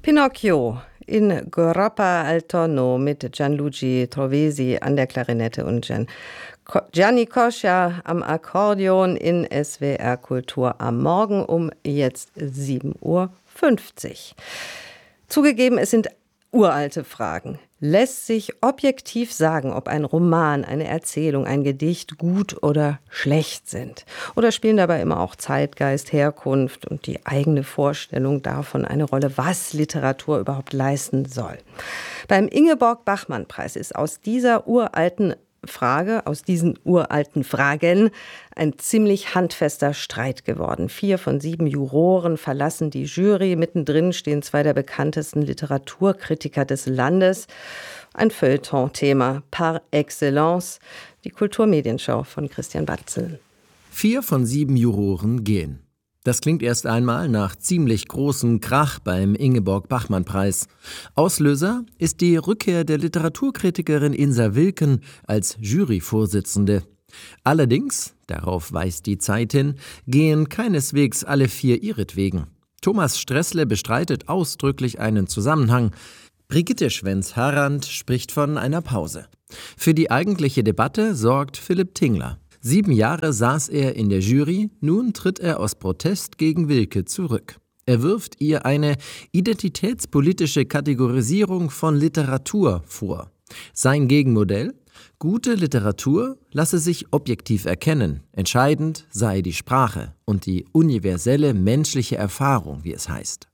Pinocchio in Groppa al Tonno mit Gianluigi Trovesi an der Klarinette und Gianni Coscia am Akkordeon in SWR Kultur am Morgen um jetzt 7:50 Uhr. Zugegeben, es sind uralte Fragen. Lässt sich objektiv sagen, ob ein Roman, eine Erzählung, ein Gedicht gut oder schlecht sind? Oder spielen dabei immer auch Zeitgeist, Herkunft und die eigene Vorstellung davon eine Rolle, was Literatur überhaupt leisten soll? Beim Ingeborg-Bachmann-Preis ist aus diesen uralten Fragen ein ziemlich handfester Streit geworden. 4 von 7 Juroren verlassen die Jury. Mittendrin stehen 2 der bekanntesten Literaturkritiker des Landes. Ein Feuilleton-Thema par excellence. Die Kulturmedienschau von Christian Batzel. 4 von 7 Juroren gehen. Das klingt erst einmal nach ziemlich großem Krach beim Ingeborg-Bachmann-Preis. Auslöser ist die Rückkehr der Literaturkritikerin Insa Wilken als Juryvorsitzende. Allerdings, darauf weist die Zeit hin, gehen keineswegs alle 4 ihretwegen. Thomas Stressle bestreitet ausdrücklich einen Zusammenhang. Brigitte Schwenz-Harrand spricht von einer Pause. Für die eigentliche Debatte sorgt Philipp Tingler. 7 Jahre saß er in der Jury, nun tritt er aus Protest gegen Wilke zurück. Er wirft ihr eine identitätspolitische Kategorisierung von Literatur vor. Sein Gegenmodell? Gute Literatur lasse sich objektiv erkennen. Entscheidend sei die Sprache und die universelle menschliche Erfahrung, wie es heißt.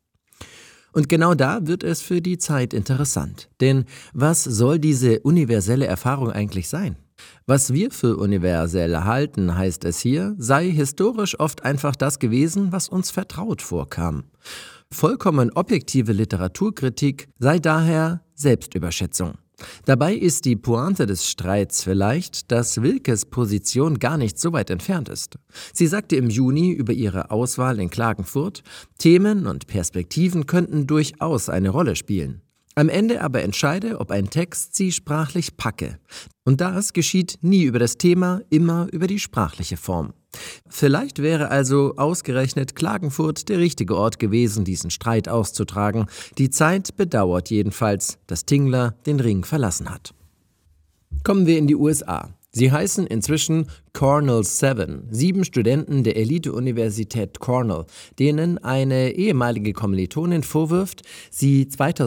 Und genau da wird es für die Zeit interessant. Denn was soll diese universelle Erfahrung eigentlich sein? Was wir für universell halten, heißt es hier, sei historisch oft einfach das gewesen, was uns vertraut vorkam. Vollkommen objektive Literaturkritik sei daher Selbstüberschätzung. Dabei ist die Pointe des Streits vielleicht, dass Wilkes Position gar nicht so weit entfernt ist. Sie sagte im Juni über ihre Auswahl in Klagenfurt, Themen und Perspektiven könnten durchaus eine Rolle spielen. Am Ende aber entscheide, ob ein Text sie sprachlich packe. Und das geschieht nie über das Thema, immer über die sprachliche Form. Vielleicht wäre also ausgerechnet Klagenfurt der richtige Ort gewesen, diesen Streit auszutragen. Die Zeit bedauert jedenfalls, dass Tingler den Ring verlassen hat. Kommen wir in die USA. Sie heißen inzwischen Cornell 7, 7 Studenten der Elite-Universität Cornell, denen eine ehemalige Kommilitonin vorwirft, sie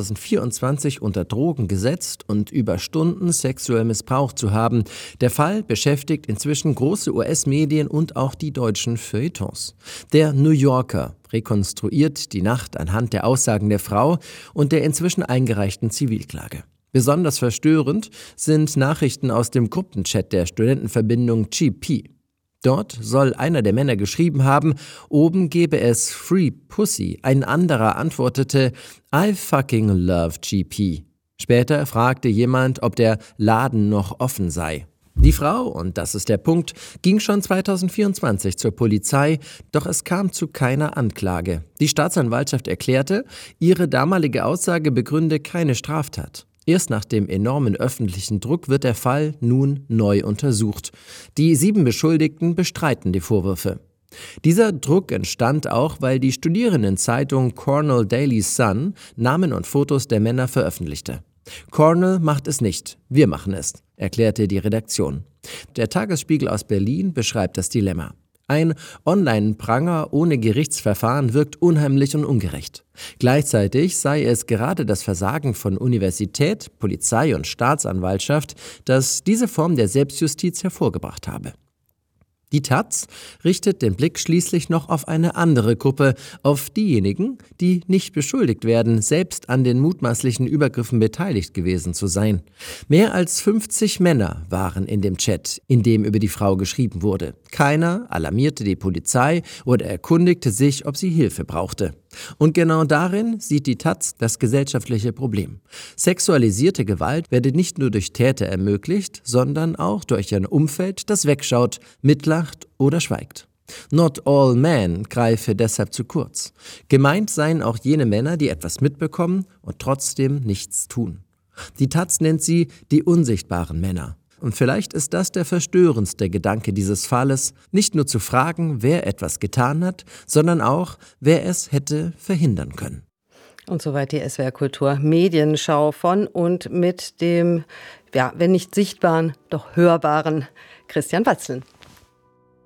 2024 unter Drogen gesetzt und über Stunden sexuell missbraucht zu haben. Der Fall beschäftigt inzwischen große US-Medien und auch die deutschen Feuilletons. Der New Yorker rekonstruiert die Nacht anhand der Aussagen der Frau und der inzwischen eingereichten Zivilklage. Besonders verstörend sind Nachrichten aus dem Gruppenchat der Studentenverbindung GP. Dort soll einer der Männer geschrieben haben, oben gebe es Free Pussy. Ein anderer antwortete, I fucking love GP. Später fragte jemand, ob der Laden noch offen sei. Die Frau, und das ist der Punkt, ging schon 2024 zur Polizei, doch es kam zu keiner Anklage. Die Staatsanwaltschaft erklärte, ihre damalige Aussage begründe keine Straftat. Erst nach dem enormen öffentlichen Druck wird der Fall nun neu untersucht. Die 7 Beschuldigten bestreiten die Vorwürfe. Dieser Druck entstand auch, weil die Studierendenzeitung Cornell Daily Sun Namen und Fotos der Männer veröffentlichte. Cornell macht es nicht, wir machen es, erklärte die Redaktion. Der Tagesspiegel aus Berlin beschreibt das Dilemma. Ein Online-Pranger ohne Gerichtsverfahren wirkt unheimlich und ungerecht. Gleichzeitig sei es gerade das Versagen von Universität, Polizei und Staatsanwaltschaft, das diese Form der Selbstjustiz hervorgebracht habe. Die taz richtet den Blick schließlich noch auf eine andere Gruppe, auf diejenigen, die nicht beschuldigt werden, selbst an den mutmaßlichen Übergriffen beteiligt gewesen zu sein. Mehr als 50 Männer waren in dem Chat, in dem über die Frau geschrieben wurde. Keiner alarmierte die Polizei oder erkundigte sich, ob sie Hilfe brauchte. Und genau darin sieht die taz das gesellschaftliche Problem. Sexualisierte Gewalt werde nicht nur durch Täter ermöglicht, sondern auch durch ein Umfeld, das wegschaut, mitlacht oder schweigt. Not all men greife deshalb zu kurz. Gemeint seien auch jene Männer, die etwas mitbekommen und trotzdem nichts tun. Die taz nennt sie die unsichtbaren Männer. Und vielleicht ist das der verstörendste Gedanke dieses Falles, nicht nur zu fragen, wer etwas getan hat, sondern auch, wer es hätte verhindern können. Und soweit die SWR Kultur Medienschau von und mit dem, ja, wenn nicht sichtbaren, doch hörbaren Christian Watzeln.